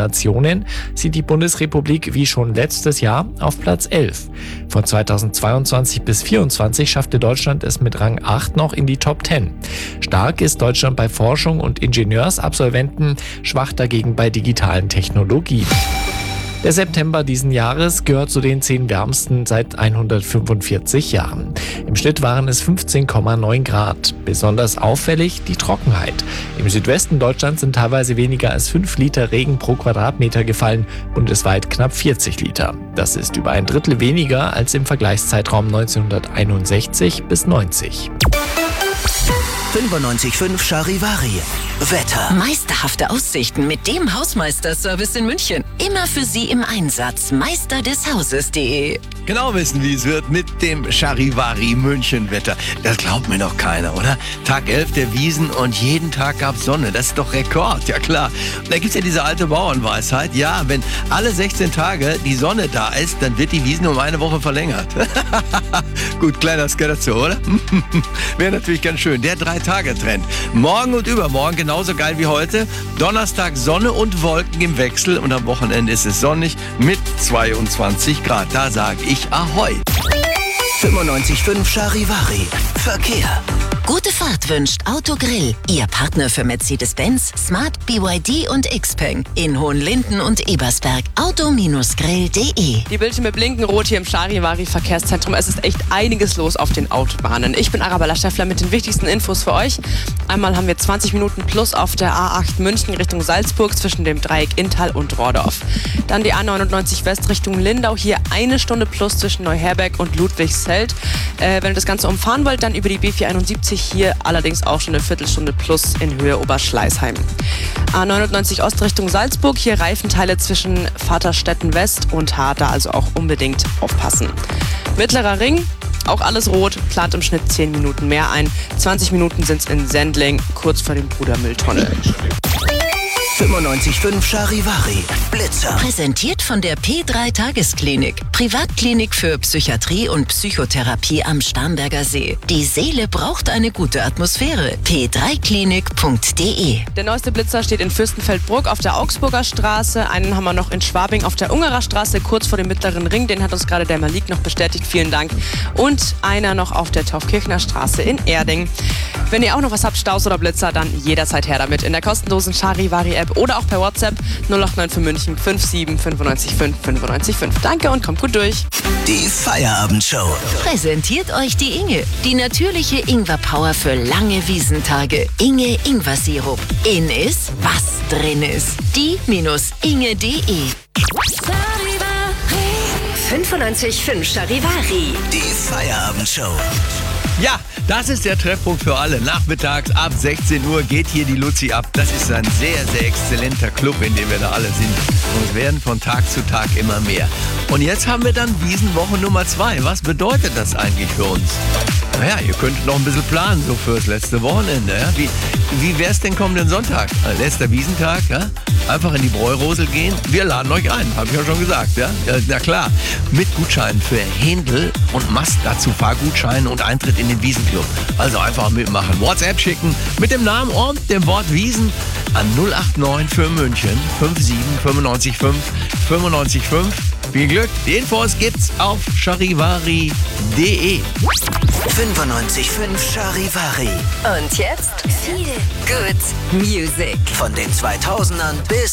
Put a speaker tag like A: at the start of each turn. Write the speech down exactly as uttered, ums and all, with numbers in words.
A: Nationen sieht die Bundesrepublik wie schon letztes Jahr auf Platz elf. Von zweitausendzweiundzwanzig bis zweitausendvierundzwanzig schaffte Deutschland es mit Rang acht noch in die Top zehn. Stark ist Deutschland bei Forschung und Ingenieursabsolventen, schwach dagegen bei digitalen Technologien. Der September diesen Jahres gehört zu den zehn wärmsten seit hundertfünfundvierzig Jahren. Im Schnitt waren es fünfzehn Komma neun Grad. Besonders auffällig die Trockenheit. Im Südwesten Deutschlands sind teilweise weniger als fünf Liter Regen pro Quadratmeter gefallen, bundesweit knapp vierzig Liter. Das ist über ein Drittel weniger als im Vergleichszeitraum neunzehnhunderteinundsechzig bis neunzig.
B: fünfundneunzig Komma fünf Charivari. Wetter.
C: Meisterhafte Aussichten mit dem Hausmeister-Service in München. Immer für Sie im Einsatz. Meister des Hauses punkt de.
D: Genau wissen, wie es wird mit dem Charivari München-Wetter. Das glaubt mir doch keiner, oder? Tag elf der Wiesn und jeden Tag gab's Sonne. Das ist doch Rekord, ja klar. Und da gibt's ja diese alte Bauernweisheit. Ja, wenn alle sechzehn Tage die Sonne da ist, dann wird die Wiesn um eine Woche verlängert. Gut, kleiner Skat dazu, oder? Wäre natürlich ganz schön. Der Drei-Tage-Trend. Morgen und übermorgen genauso geil wie heute. Donnerstag Sonne und Wolken im Wechsel und am Wochenende ist es sonnig mit zweiundzwanzig Grad. Da sage ich Ahoi.
B: fünfundneunzig Komma fünf Charivari. Verkehr.
C: Gute Fahrt wünscht Autogrill, Ihr Partner für Mercedes-Benz, Smart, B Y D und Xpeng in Hohenlinden und Ebersberg. Auto Grill punkt de.
E: Die Bildschirme blinken rot hier im Charivari Verkehrszentrum. Es ist echt einiges los auf den Autobahnen. Ich bin Arabella Schäffler mit den wichtigsten Infos für euch. Einmal haben wir zwanzig Minuten plus auf der A acht München Richtung Salzburg zwischen dem Dreieck Inntal und Rordorf. Dann die A neunundneunzig West Richtung Lindau. Hier eine Stunde plus zwischen Neuherberg und Ludwigsheld. Äh, wenn ihr das Ganze umfahren wollt, dann über die B vierhunderteinundsiebzig. Hier allerdings auch schon eine Viertelstunde plus in Höhe Oberschleißheim. A neunundneunzig Ost Richtung Salzburg. Hier Reifenteile zwischen Vaterstetten West und Harter, also auch unbedingt aufpassen. Mittlerer Ring. Auch alles rot, plant im Schnitt zehn Minuten mehr ein. zwanzig Minuten sind es in Sendling, kurz vor dem Brudermülltunnel.
B: fünfundneunzig Komma fünf Charivari. Blitzer.
C: Präsentiert von der P drei Tagesklinik. Privatklinik für Psychiatrie und Psychotherapie am Starnberger See. Die Seele braucht eine gute Atmosphäre. p drei klinik punkt de.
E: Der neueste Blitzer steht in Fürstenfeldbruck auf der Augsburger Straße. Einen haben wir noch in Schwabing auf der Ungerer Straße, kurz vor dem Mittleren Ring. Den hat uns gerade der Malik noch bestätigt. Vielen Dank. Und einer noch auf der Taufkirchner Straße in Erding. Wenn ihr auch noch was habt, Staus oder Blitzer, dann jederzeit her damit. In der kostenlosen Charivari-App oder auch per WhatsApp null acht neun für München fünf sieben fünf neun fünf fünf neun fünf. Danke und kommt gut durch.
B: Die Feierabendshow.
C: Präsentiert euch die Inge. Die natürliche Ingwer-Power für lange Wiesentage. Inge Ingwer-Sirup. In ist, was drin ist. die Inge punkt de.
F: fünfundneunzig Komma fünf Charivari.
B: Die Feierabendshow.
D: Ja, das ist der Treffpunkt für alle. Nachmittags ab sechzehn Uhr geht hier die Luzi ab. Das ist ein sehr, sehr exzellenter Club, in dem wir da alle sind. Und es werden von Tag zu Tag immer mehr. Und jetzt haben wir dann Wiesenwoche Nummer zwei. Was bedeutet das eigentlich für uns? Naja, ihr könnt noch ein bisschen planen, so fürs letzte Wochenende. Ja? Wie, wie wär's denn kommenden Sonntag? Letzter Wiesentag, ja? Einfach in die Bräurosel gehen. Wir laden euch ein, habe ich ja schon gesagt. Ja? Ja, na klar, mit Gutscheinen für Händel und Mast, dazu Fahrgutscheine und Eintritt in den Wiesenclub. Also einfach mitmachen. WhatsApp schicken mit dem Namen und dem Wort Wiesen an null acht neun für München fünf sieben fünf neun fünf fünf neun fünf. Viel Glück. Die Infos gibt's auf charivari punkt de.
B: fünfundneunzig Komma fünf Charivari.
F: Und jetzt viel Good Music.
B: Von den zweitausendern bis